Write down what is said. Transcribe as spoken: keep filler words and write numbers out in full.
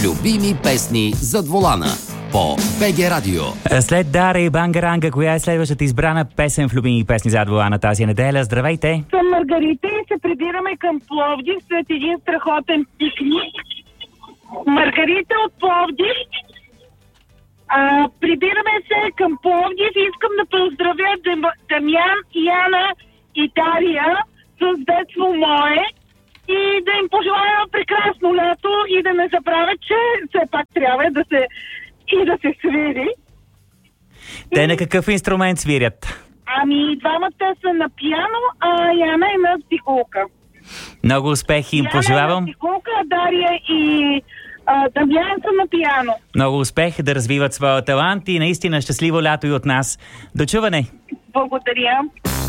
Любими песни зад волана по БГ Радио. След Дара и Бангаранга, коя е следващата избрана песен в Любими песни зад волана тази неделя? Здравейте! Съм Маргарита и се прибираме към Пловдив след един страхотен пикник. Маргарита от Пловдив. А, прибираме се към Пловдив и искам да поздравя Дамян, Яна и Дария с детство мое и да им пожелая прекрасно лято и да не забравят, че все пак трябва да се и да се свири. Те на какъв инструмент свирят? Ами, двамата са на пиано, а Яна е на цигулка. Много успехи им пожелавам. Яна е на цигулка, а Дария и а, Дамян са на пиано. Много успех да развиват своя талант и наистина щастливо лято и от нас. До чуване! Благодаря.